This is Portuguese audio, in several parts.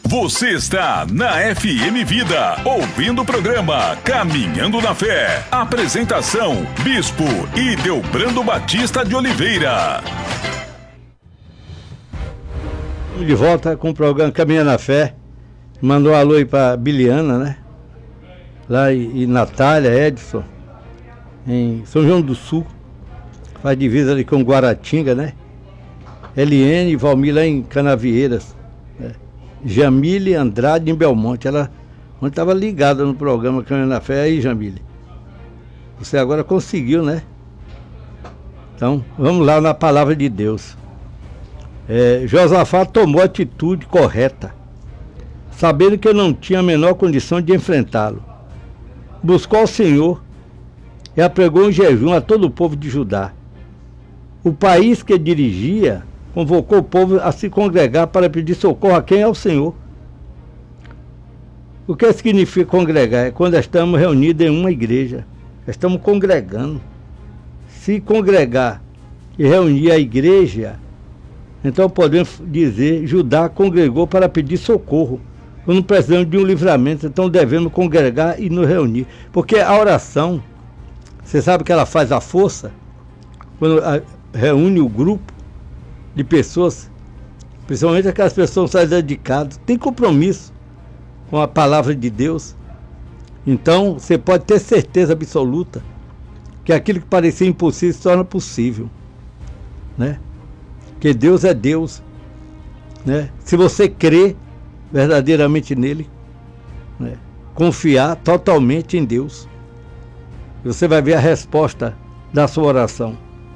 Você está na FM Vida, ouvindo o programa Caminhando na Fé. Apresentação, Bispo Ideobrando Batista de Oliveira. De volta com o programa Caminhando na Fé. Mandou um alô aí pra Biliana, né? Lá e Natália, Edson, em São João do Sul. Faz divisa ali com Guaratinga, né? Eliane e Valmir lá em Canavieiras. Né? Jamile Andrade em Belmonte. Ela ontem estava ligada no programa Caminhando na Fé. Aí, Jamile, você agora conseguiu, né? Então, vamos lá na palavra de Deus. Josafá tomou a atitude correta, sabendo que eu não tinha a menor condição de enfrentá-lo. Buscou ao Senhor e apregou um jejum a todo o povo de Judá. O país que dirigia convocou o povo a se congregar para pedir socorro a quem? Ao Senhor. O que significa congregar? É quando estamos reunidos em uma igreja. Estamos congregando. Se congregar e reunir a igreja, então podemos dizer, Judá congregou para pedir socorro. Quando precisamos de um livramento, então devemos congregar e nos reunir. Porque a oração, você sabe que ela faz a força, quando reúne o grupo de pessoas, principalmente aquelas pessoas que são dedicadas, tem compromisso com a palavra de Deus. Então você pode ter certeza absoluta que aquilo que parecia impossível se torna possível, né? Que Deus é Deus, né? Se você crê verdadeiramente nele, né? Confiar totalmente em Deus, você vai ver a resposta da sua oração,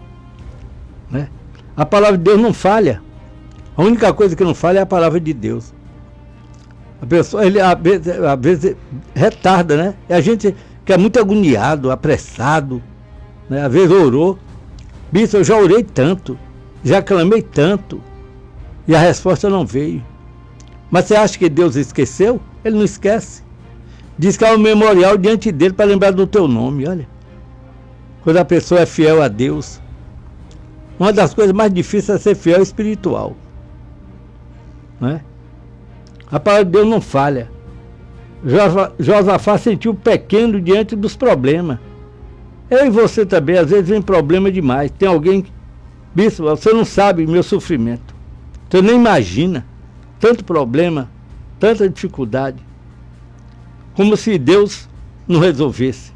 né? A palavra de Deus não falha. A única coisa que não falha é a palavra de Deus. A pessoa, ele às vezes retarda, né? E a gente que é muito agoniado, apressado, né? Às vezes orou. Bispo, eu já orei tanto, já clamei tanto, e a resposta não veio. Mas você acha que Deus esqueceu? Ele não esquece. Diz que há um memorial diante dele para lembrar do teu nome. Olha, quando a pessoa é fiel a Deus, uma das coisas mais difíceis é ser fiel espiritual, né? A palavra de Deus não falha. Josafá sentiu pequeno diante dos problemas. Eu e você também, às vezes vem problema demais. Tem alguém, bispo, você não sabe meu sofrimento. Você nem imagina tanto problema, tanta dificuldade, como se Deus não resolvesse.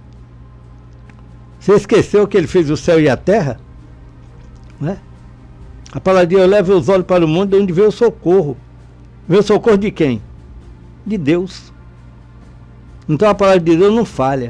Você esqueceu que ele fez o céu e a terra? Né? A palavra de Deus leva os olhos para o mundo, de onde vê o socorro. Vê o socorro de quem? De Deus. Então a palavra de Deus não falha.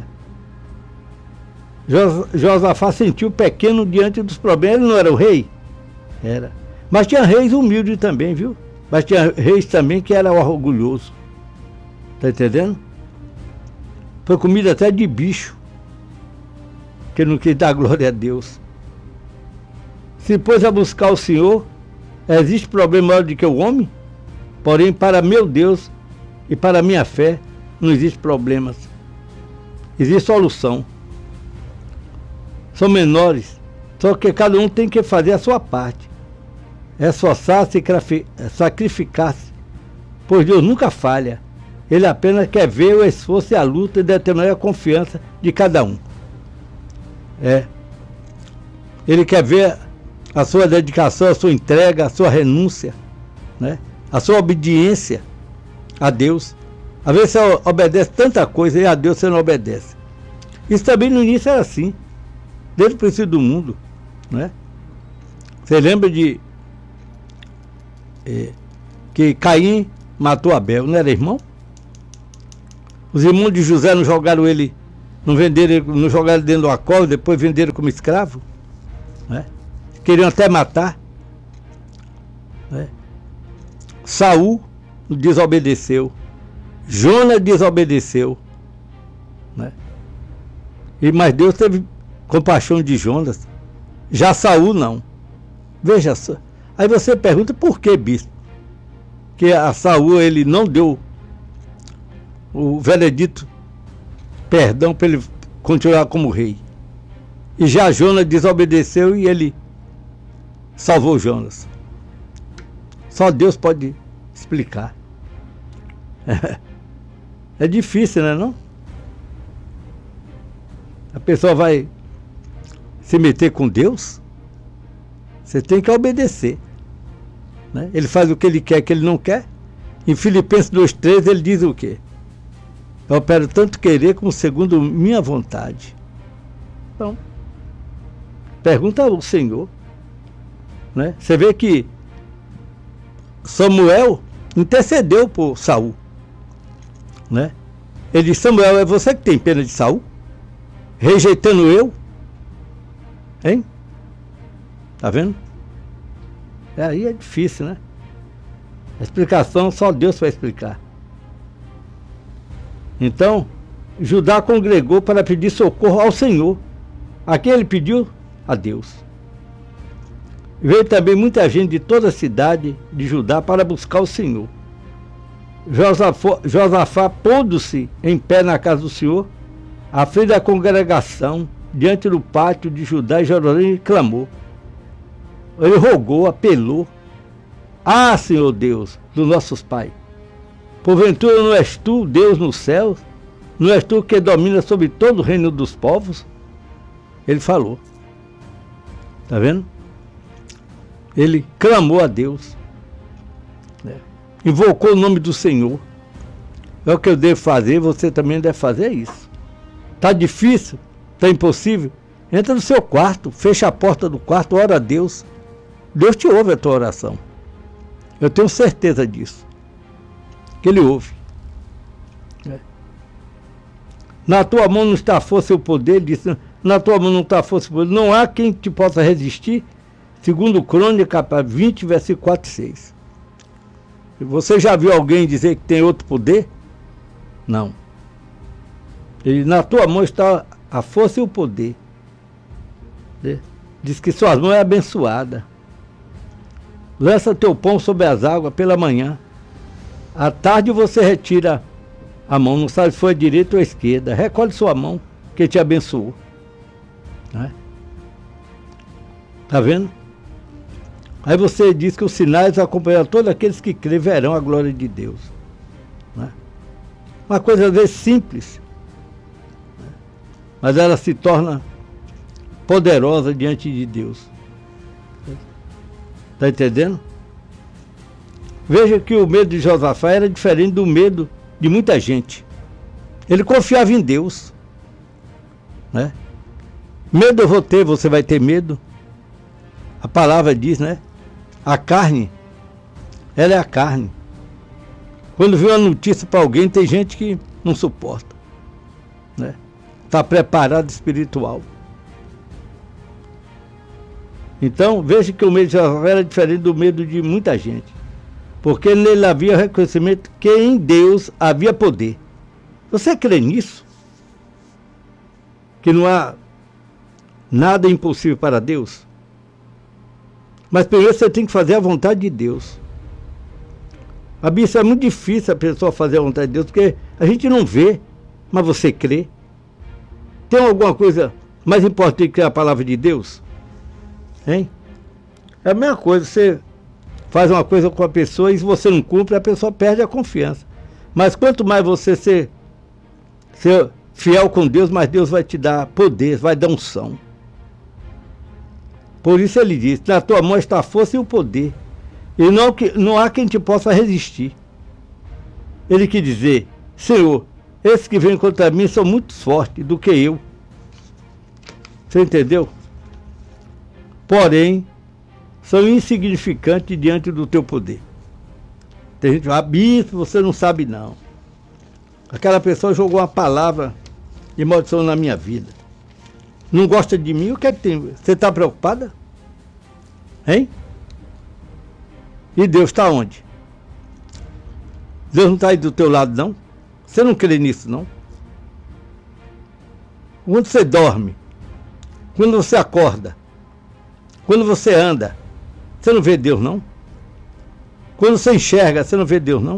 Josafá sentiu pequeno diante dos problemas. Ele não era o rei? Era. Mas tinha reis humildes também, viu? Mas tinha reis também que eram orgulhosos. Está entendendo? Foi comida até de bicho, que não quis dar glória a Deus. Se pôs a buscar o Senhor, existe problema maior do que o homem? Porém, para meu Deus e para minha fé, não existe problemas. Existe solução. São menores, só que cada um tem que fazer a sua parte. Esforçar-se e sacrificar-se, pois Deus nunca falha. Ele apenas quer ver o esforço e a luta e determinar a confiança de cada um. Ele quer ver a sua dedicação, a sua entrega, a sua renúncia, né? A sua obediência a Deus. Às vezes você obedece tanta coisa e a Deus você não obedece. Isso também no início era assim, desde o princípio do mundo, né? Você lembra de que Caim matou Abel, não era irmão? Os irmãos de José não jogaram ele, não jogaram ele dentro do cova, depois venderam como escravo, né? Queriam até matar, né? Saul desobedeceu, Jonas desobedeceu, né? Mas Deus teve compaixão de Jonas. Já Saul não. Veja só. Aí você pergunta por que, bispo? Que a Saul ele não deu o veredito, perdão, para ele continuar como rei. E já Jonas desobedeceu e ele salvou Jonas. Só Deus pode explicar. É difícil, né, não? A pessoa vai se meter com Deus, você tem que obedecer, né? Ele faz o que ele quer, que ele não quer. Em Filipenses 2,3 ele diz o quê? Eu opero tanto querer como segundo minha vontade. Então, pergunta ao Senhor, né? Você vê que Samuel intercedeu por Saul, né? Ele disse: Samuel, é você que tem pena de Saul? Rejeitando eu? Hein? Tá vendo? Aí é difícil, né? A explicação só Deus vai explicar. Então, Judá congregou para pedir socorro ao Senhor. A quem ele pediu? A Deus. Veio também muita gente de toda a cidade de Judá para buscar o Senhor. Josafá, pondo-se em pé na casa do Senhor, à frente da congregação, diante do pátio de Judá e Jerusalém, clamou. Ele rogou, apelou: Ah, Senhor Deus dos nossos pais, porventura não és tu, Deus nos céus? Não és tu que domina sobre todo o reino dos povos? Ele falou. Está vendo? Ele clamou a Deus, né? Invocou o nome do Senhor. É o que eu devo fazer, você também deve fazer isso. Está difícil? Está impossível? Entra no seu quarto, fecha a porta do quarto, ora a Deus. Deus te ouve a tua oração. Eu tenho certeza disso. Que Ele ouve. Na tua mão não está a força e o poder, ele disse, na tua mão não está a força e o poder, não há quem te possa resistir, segundo Crônica 20, versículo 4 e 6. Você já viu alguém dizer que tem outro poder? Não. Ele, na tua mão está a força e o poder. Diz que suas mãos é abençoada. Lança teu pão sobre as águas pela manhã. À tarde você retira a mão, não sabe se foi a direita ou a esquerda. Recolhe sua mão, que te abençoou. Tá vendo? Aí você diz que os sinais acompanharão todos aqueles que crêem, verão a glória de Deus. Uma coisa às vezes simples, mas ela se torna poderosa diante de Deus. Está entendendo? Veja que o medo de Josafá era diferente do medo de muita gente. Ele confiava em Deus, né? Medo eu vou ter, você vai ter medo. A palavra diz, né? A carne, ela é a carne. Quando vê uma notícia para alguém, tem gente que não suporta, né? Está preparado espiritual. Então, veja que o medo de Josafá era diferente do medo de muita gente. Porque nele havia reconhecimento que em Deus havia poder. Você crê nisso? Que não há nada impossível para Deus? Mas primeiro você tem que fazer a vontade de Deus. A Bíblia é muito difícil a pessoa fazer a vontade de Deus, porque a gente não vê, mas você crê. Tem alguma coisa mais importante que a palavra de Deus? Hein? É a mesma coisa, você faz uma coisa com a pessoa e se você não cumpre, a pessoa perde a confiança. Mas quanto mais você ser fiel com Deus, mais Deus vai te dar poder, vai dar unção. Por isso ele diz, na tua mão está a força e o poder. E não há quem te possa resistir. Ele quer dizer, Senhor, esses que vêm contra mim são muito fortes do que eu. Você entendeu? Porém, são insignificantes diante do teu poder. Tem gente que fala, bispo, você não sabe não. Aquela pessoa jogou uma palavra de maldição na minha vida. Não gosta de mim, o que é que tem? Você está preocupada? Hein? E Deus está onde? Deus não está aí do teu lado, não? Você não crê nisso, não? Quando você dorme, quando você acorda, quando você anda, você não vê Deus, não? Quando você enxerga, você não vê Deus, não?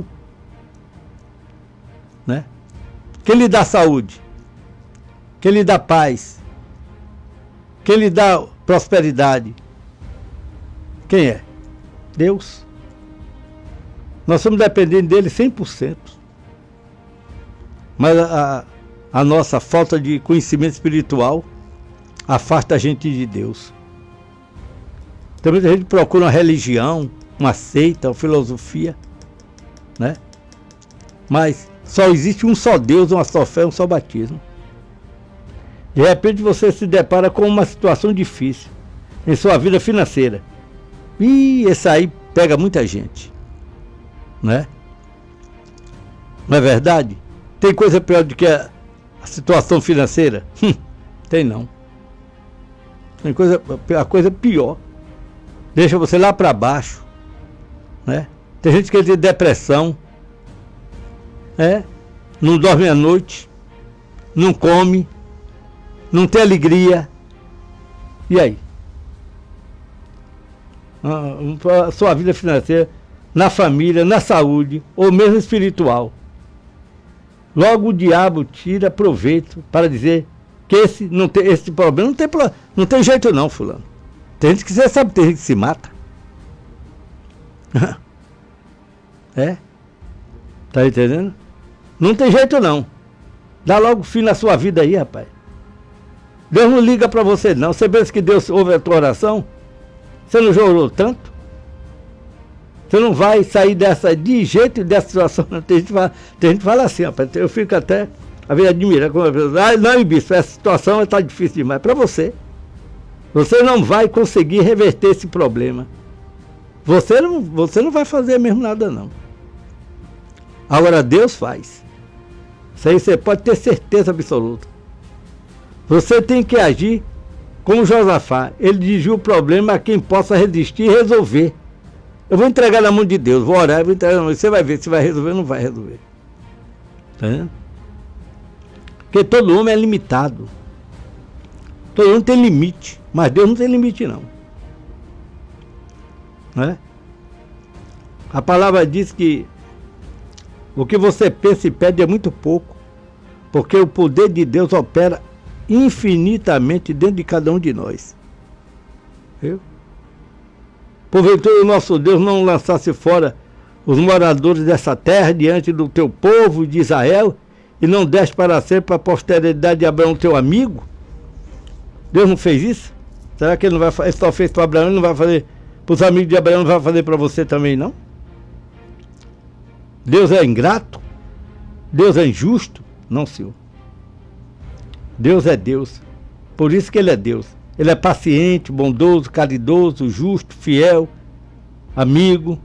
Né? Quem lhe dá saúde? Quem lhe dá paz? Quem lhe dá prosperidade? Quem é? Deus. Nós estamos dependendo dele 100%. Mas a nossa falta de conhecimento espiritual afasta a gente de Deus. Também a gente procura uma religião, uma seita, uma filosofia, né? Mas só existe um só Deus, uma só fé, um só batismo. De repente você se depara com uma situação difícil em sua vida financeira. E esse aí pega muita gente, né? Não é verdade? Tem coisa pior do que a situação financeira? Tem não. Tem a coisa pior. Deixa você lá para baixo, né? Tem gente que tem depressão, né? Não dorme à noite, não come, não tem alegria. E aí? A sua vida financeira, na família, na saúde, ou mesmo espiritual. Logo o diabo tira proveito para dizer que esse problema não tem jeito não, fulano. Tem gente que você sabe, tem gente que se mata. É? Tá entendendo? Não tem jeito não. Dá logo fim na sua vida aí, rapaz. Deus não liga para você não. Você pensa que Deus ouve a tua oração? Você não chorou tanto? Você não vai sair de jeito dessa situação. Tem gente que fala assim, rapaz. Eu fico até a ver admirando. Não, bispo, essa situação está difícil demais para você. Você não vai conseguir reverter esse problema. Você não vai fazer mesmo nada não. Agora Deus faz. Isso aí você pode ter certeza absoluta. Você tem que agir como Josafá. Ele dirigiu o problema a quem possa resistir e resolver. Eu vou entregar na mão de Deus, vou orar, vou entregar na mão. Você vai ver se vai resolver ou não vai resolver. Tá vendo? Porque todo homem é limitado. Todo mundo tem limite. Mas Deus não tem limite não. Né? A palavra diz que o que você pensa e pede é muito pouco. Porque o poder de Deus opera infinitamente dentro de cada um de nós. Viu? Porventura o nosso Deus não lançasse fora os moradores dessa terra diante do teu povo de Israel e não deste para sempre para a posteridade de Abraão, teu amigo? Deus não fez isso? Será que ele não vai fazer? Ele só fez para Abraão, ele não vai fazer para os amigos de Abraão, não vai fazer para você também, não? Deus é ingrato? Deus é injusto? Não, Senhor. Deus é Deus. Por isso que Ele é Deus. Ele é paciente, bondoso, caridoso, justo, fiel, amigo.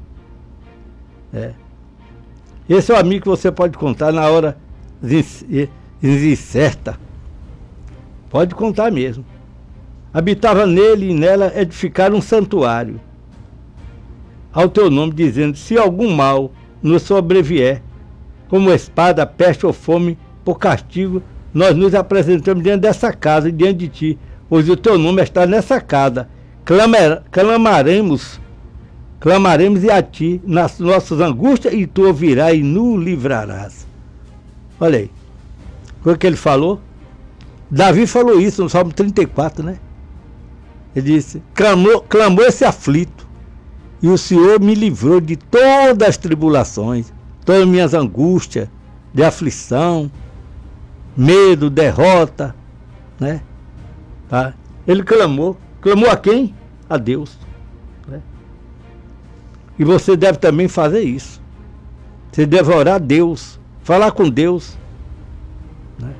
Esse é o amigo que você pode contar na hora incerta. Pode contar mesmo. Habitava nele e nela edificar um santuário ao teu nome, dizendo: se algum mal nos sobrevier, como espada, peste ou fome, por castigo, nós nos apresentamos diante dessa casa e diante de ti, pois o teu nome está nessa casa. Clamaremos e a ti nas nossas angústias, e tu ouvirás e nos livrarás. Olha aí. O que ele falou? Davi falou isso no Salmo 34, né? Ele disse: clamou esse aflito, e o Senhor me livrou de todas as tribulações, todas as minhas angústias, de aflição, medo, derrota, né? Tá? Ele clamou a quem? A Deus, né? E você deve também fazer isso. Você deve orar a Deus, falar com Deus, né?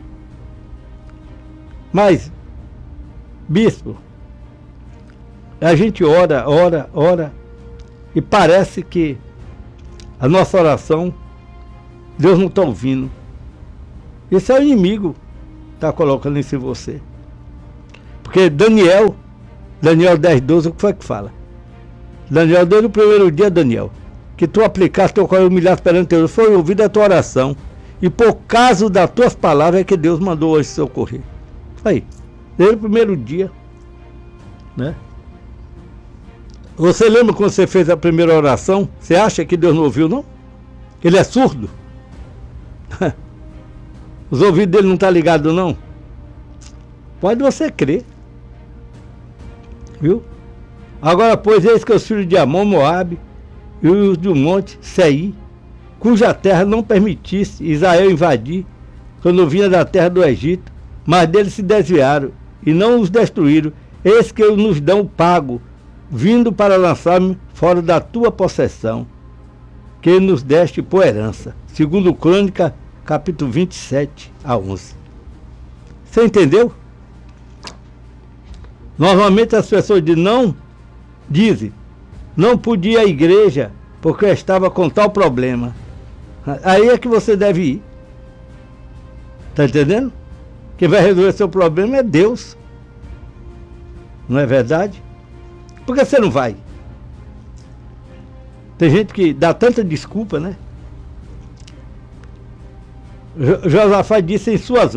Mas, bispo, a gente ora, e parece que a nossa oração Deus não está ouvindo. Esse é o inimigo que está colocando isso em você. Porque Daniel 10:12, o que foi que fala? Daniel, desde o primeiro dia, Daniel, que tu aplicaste teu coração humilhado perante Deus, foi ouvida a tua oração, e por causa das tuas palavras é que Deus mandou hoje socorrer. Aí, desde o primeiro dia, né? Você lembra quando você fez a primeira oração? Você acha que Deus não ouviu, não? Ele é surdo? Os ouvidos dele não estão ligados, não? Pode você crer. Viu? Agora, pois, eis que os filhos de Amon, Moabe e os do monte Seir, cuja terra não permitisse Israel invadir, quando vinha da terra do Egito, mas deles se desviaram e não os destruíram. Eis que nos dão pago, vindo para lançar-me fora da tua possessão, que nos deste por herança. Segundo Crônica, capítulo 27 a 11. Você entendeu? Normalmente as pessoas dizem, não podia ir à igreja porque eu estava com tal problema. Aí é que você deve ir. Está entendendo? Quem vai resolver seu problema é Deus. Não é verdade? Por que você não vai? Tem gente que dá tanta desculpa, né? Josafá disse em suas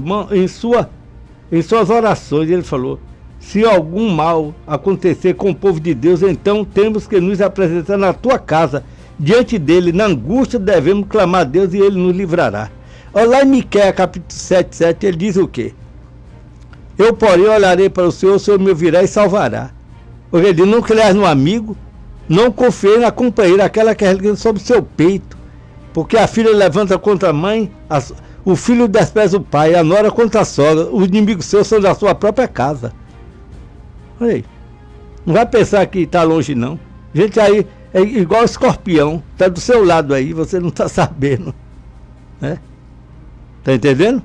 orações, ele falou: se algum mal acontecer com o povo de Deus, então temos que nos apresentar na tua casa, diante dele, na angústia devemos clamar a Deus e ele nos livrará. Olha lá em Miqueias capítulo 7:7, ele diz o quê? Eu, porém, olharei para o Senhor me ouvirá e salvará. Porque ele diz, não creas no amigo, não confie na companheira, aquela que é sobre o seu peito, porque a filha levanta contra a mãe, o filho despreza o pai, a nora contra a sogra, os inimigos seus são da sua própria casa. Olha aí, não vai pensar que está longe não. Gente aí é igual escorpião, está do seu lado aí, você não está sabendo, né? Está entendendo?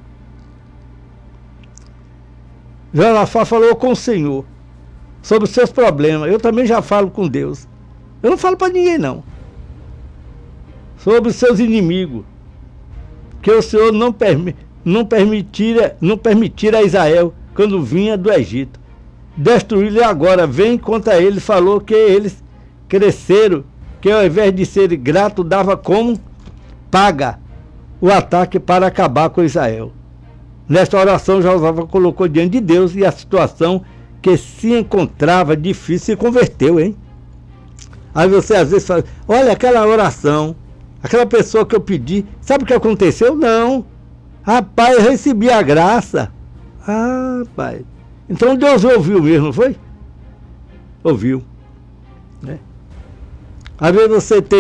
Josafá falou com o Senhor sobre os seus problemas. Eu também já falo com Deus. Eu não falo para ninguém não. Sobre os seus inimigos, que o Senhor não permitira a Israel quando vinha do Egito. Destruí-lo agora, vem contra ele. Falou que eles cresceram, que ao invés de ser grato, dava como paga o ataque para acabar com Israel. Nesta oração, Josafá colocou diante de Deus e a situação que se encontrava difícil se converteu, hein? Aí você às vezes fala, olha aquela oração, aquela pessoa que eu pedi, sabe o que aconteceu? Não. Rapaz, eu recebi a graça. Ah, pai. Então Deus ouviu mesmo, não foi? Ouviu. Né? Às vezes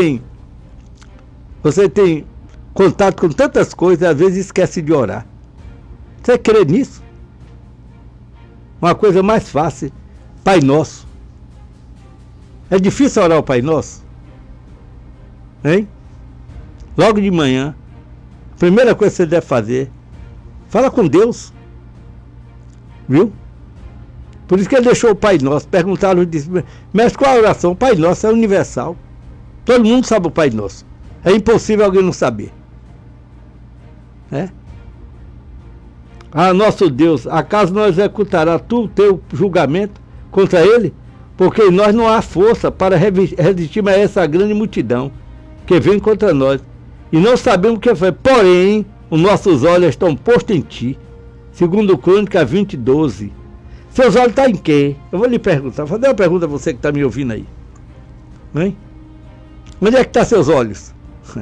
você tem contato com tantas coisas e às vezes esquece de orar. Você crê nisso? Uma coisa mais fácil, Pai Nosso. É difícil orar o Pai Nosso? Hein? Logo de manhã, a primeira coisa que você deve fazer, fala com Deus. Viu? Por isso que ele deixou o Pai Nosso. Perguntaram, disse, mas qual a oração? O Pai Nosso é universal. Todo mundo sabe o Pai Nosso. É impossível alguém não saber. Ah, nosso Deus, acaso não executará tu o teu julgamento contra ele? Porque em nós não há força para resistir a essa grande multidão que vem contra nós. E não sabemos o que foi. Porém, os nossos olhos estão postos em ti. Segundo Crônica 20:12. Seus olhos estão em quê? Eu vou lhe perguntar. Vou fazer uma pergunta a você que está me ouvindo aí. Hein? Onde é que estão seus olhos?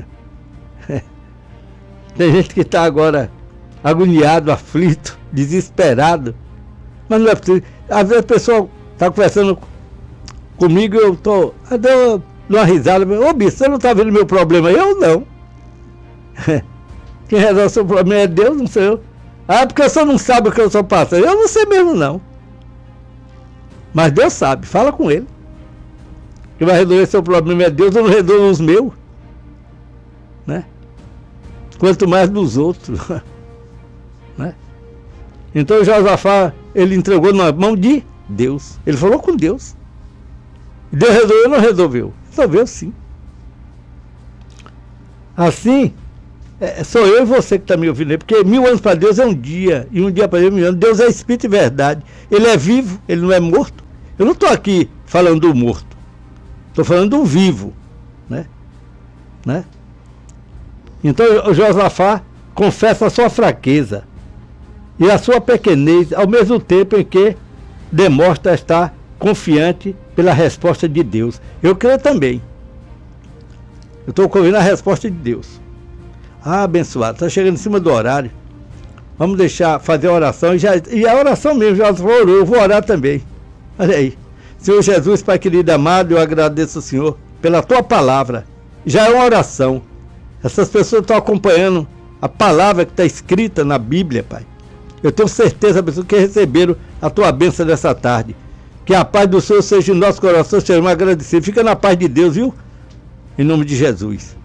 Tem gente que está agora agoniado, aflito, desesperado. Mas não é possível. Às vezes a pessoa está conversando comigo e eu estou dando uma risada. Ô bicho, você não está vendo meu problema? Eu não. Quem resolve o seu problema é Deus, não sei eu. Ah, porque você não sabe o que eu estou passando. Eu não sei mesmo não. Mas Deus sabe, fala com ele. Quem vai resolver seu problema é Deus, eu não resolvo os meus. Né? Quanto mais dos outros. Né? Então Josafá, ele entregou na mão de Deus. Ele falou com Deus. Deus resolveu ou não resolveu? Resolveu sim. Assim, sou eu e você que está me ouvindo aí, porque 1000 anos para Deus é um dia, e um dia para Deus é 1000 anos. Deus é espírito e verdade. Ele é vivo, ele não é morto. Eu não estou aqui falando do morto. Estou falando do vivo. Né? Então Josafá confessa a sua fraqueza e a sua pequenez, ao mesmo tempo em que demonstra estar confiante pela resposta de Deus. Eu creio também. Eu estou ouvindo a resposta de Deus. Ah, abençoado, está chegando em cima do horário. Vamos deixar fazer a oração. E a oração mesmo, já orou, eu vou orar também. Olha aí. Senhor Jesus, Pai querido amado, eu agradeço, Senhor, pela tua palavra. Já é uma oração. Essas pessoas estão acompanhando a palavra que está escrita na Bíblia, Pai. Eu tenho certeza, pessoas que receberam a tua bênção nessa tarde. Que a paz do Senhor seja em nosso coração, sejamos agradecidos. Fica na paz de Deus, viu? Em nome de Jesus.